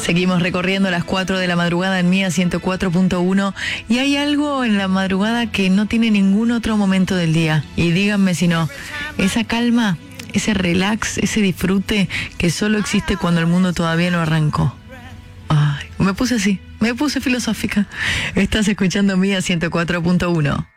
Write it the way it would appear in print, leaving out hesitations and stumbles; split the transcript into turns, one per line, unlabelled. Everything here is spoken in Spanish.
Seguimos recorriendo las 4 de la madrugada en Mía 104.1 y hay algo en la madrugada que no tiene ningún otro momento del día. Y díganme si no, esa calma, ese relax, ese disfrute que solo existe cuando el mundo todavía no arrancó. Ay, me puse así, me puse filosófica. Estás escuchando Mía 104.1.